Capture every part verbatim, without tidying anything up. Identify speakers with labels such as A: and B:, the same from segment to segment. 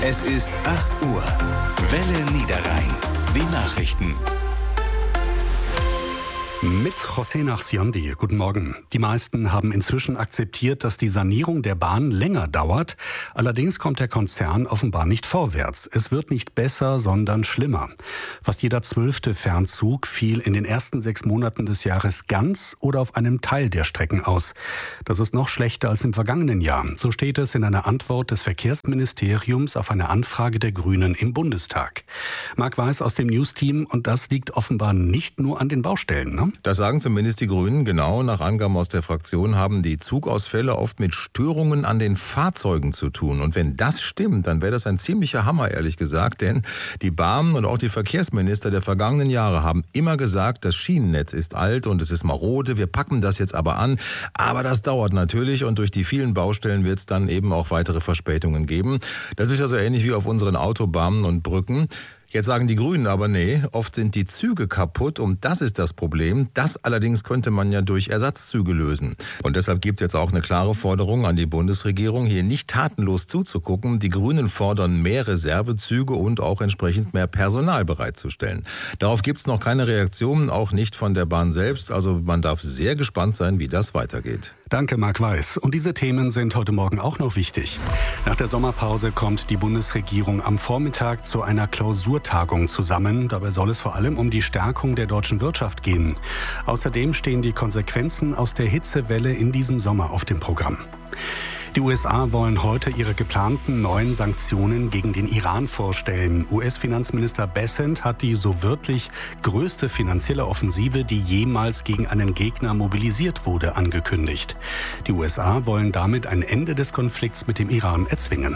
A: Es ist acht Uhr. Welle Niederrhein. Die Nachrichten.
B: Mit José Nachsiandi. Guten Morgen. Die meisten haben inzwischen akzeptiert, dass die Sanierung der Bahn länger dauert. Allerdings kommt der Konzern offenbar nicht vorwärts. Es wird nicht besser, sondern schlimmer. Fast jeder zwölfte Fernzug fiel in den ersten sechs Monaten des Jahres ganz oder auf einem Teil der Strecken aus. Das ist noch schlechter als im vergangenen Jahr. So steht es in einer Antwort des Verkehrsministeriums auf eine Anfrage der Grünen im Bundestag. Marc Weiß aus dem News-Team, und das liegt offenbar nicht nur an den Baustellen, ne?
C: Das sagen zumindest die Grünen. Genau, nach Angaben aus der Fraktion haben die Zugausfälle oft mit Störungen an den Fahrzeugen zu tun. Und wenn das stimmt, dann wäre das ein ziemlicher Hammer, ehrlich gesagt. Denn die Bahn und auch die Verkehrsminister der vergangenen Jahre haben immer gesagt, das Schienennetz ist alt und es ist marode. Wir packen das jetzt aber an. Aber das dauert natürlich und durch die vielen Baustellen wird es dann eben auch weitere Verspätungen geben. Das ist also ähnlich wie auf unseren Autobahnen und Brücken. Jetzt sagen die Grünen aber, nee, oft sind die Züge kaputt und das ist das Problem. Das allerdings könnte man ja durch Ersatzzüge lösen. Und deshalb gibt es jetzt auch eine klare Forderung an die Bundesregierung, hier nicht tatenlos zuzugucken. Die Grünen fordern mehr Reservezüge und auch entsprechend mehr Personal bereitzustellen. Darauf gibt es noch keine Reaktion, auch nicht von der Bahn selbst. Also man darf sehr gespannt sein, wie das weitergeht.
B: Danke, Marc Weiß. Und diese Themen sind heute Morgen auch noch wichtig. Nach der Sommerpause kommt die Bundesregierung am Vormittag zu einer Klausurtagung zusammen. Dabei soll es vor allem um die Stärkung der deutschen Wirtschaft gehen. Außerdem stehen die Konsequenzen aus der Hitzewelle in diesem Sommer auf dem Programm. Die U S A wollen heute ihre geplanten neuen Sanktionen gegen den Iran vorstellen. U S-Finanzminister Bessent hat die so wörtlich größte finanzielle Offensive, die jemals gegen einen Gegner mobilisiert wurde, angekündigt. Die U S A wollen damit ein Ende des Konflikts mit dem Iran erzwingen.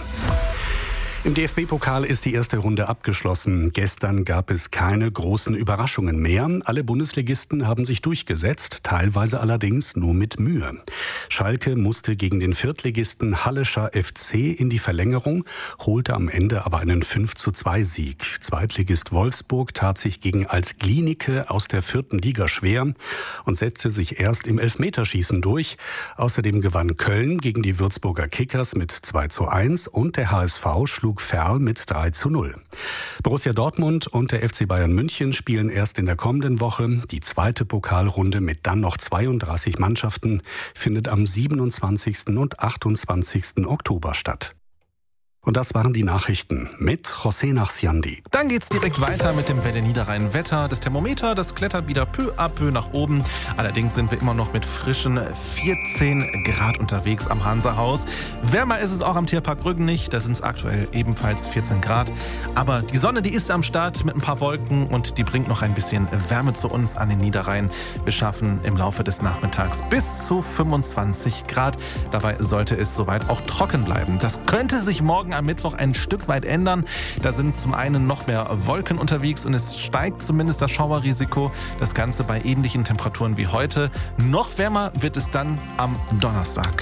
B: Im D F B-Pokal ist die erste Runde abgeschlossen. Gestern gab es keine großen Überraschungen mehr. Alle Bundesligisten haben sich durchgesetzt, teilweise allerdings nur mit Mühe. Schalke musste gegen den Viertligisten Hallischer F C in die Verlängerung, holte am Ende aber einen fünf zu zwei Sieg. Zweitligist Wolfsburg tat sich gegen Altglienicke aus der vierten Liga schwer und setzte sich erst im Elfmeterschießen durch. Außerdem gewann Köln gegen die Würzburger Kickers mit zwei zu eins und der H S V schlug Verl mit drei zu null. Borussia Dortmund und der F C Bayern München spielen erst in der kommenden Woche. Die zweite Pokalrunde mit dann noch zweiunddreißig Mannschaften findet am siebenundzwanzigsten und achtundzwanzigsten Oktober statt. Und das waren die Nachrichten mit José Nachsiandi.
D: Dann geht's direkt weiter mit dem Welle Niederrhein Wetter. Das Thermometer, das klettert wieder peu à peu nach oben. Allerdings sind wir immer noch mit frischen vierzehn Grad unterwegs am Hansahaus. Wärmer ist es auch am Tierpark Rügen nicht. Da sind es aktuell ebenfalls vierzehn Grad. Aber die Sonne, die ist am Start mit ein paar Wolken und die bringt noch ein bisschen Wärme zu uns an den Niederrhein. Wir schaffen im Laufe des Nachmittags bis zu fünfundzwanzig Grad. Dabei sollte es soweit auch trocken bleiben. Das könnte sich morgen am Mittwoch ein Stück weit ändern. Da sind zum einen noch mehr Wolken unterwegs und es steigt zumindest das Schauerrisiko. Das Ganze bei ähnlichen Temperaturen wie heute. Noch wärmer wird es dann am Donnerstag.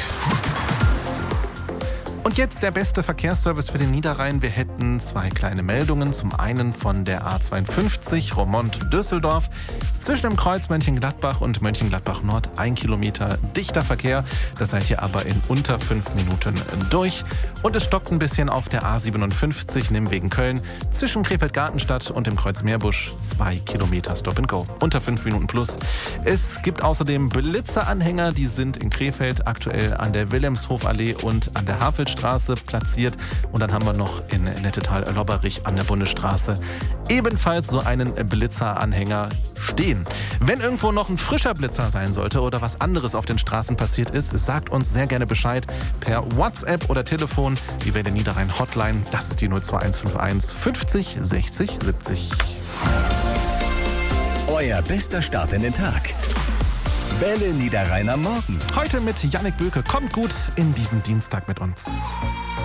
D: Und jetzt der beste Verkehrsservice für den Niederrhein. Wir hätten zwei kleine Meldungen. Zum einen von der A zweiundfünfzig Roermond-Düsseldorf. Zwischen dem Kreuz Mönchengladbach und Mönchengladbach Nord ein Kilometer dichter Verkehr. Da seid ihr aber in unter fünf Minuten durch. Und es stockt ein bisschen auf der A siebenundfünfzig Nimwegen Köln. Zwischen Krefeld-Gartenstadt und dem Kreuz Meerbusch zwei Kilometer Stop and Go. Unter fünf Minuten plus. Es gibt außerdem Blitzeranhänger. Die sind in Krefeld aktuell an der Wilhelmshofallee und an der Havelstraße platziert. Und dann haben wir noch in Nettetal-Lobberich an der Bundesstraße ebenfalls so einen Blitzeranhänger stehen. Wenn irgendwo noch ein frischer Blitzer sein sollte oder was anderes auf den Straßen passiert ist, sagt uns sehr gerne Bescheid per WhatsApp oder Telefon. Die Welle Niederrhein Hotline, das ist die null zwei eins fünf eins fünfzig sechzig siebzig.
A: Euer bester Start in den Tag. Welle Niederrhein am Morgen.
D: Heute mit Jannik Böke. Kommt gut in diesen Dienstag mit uns.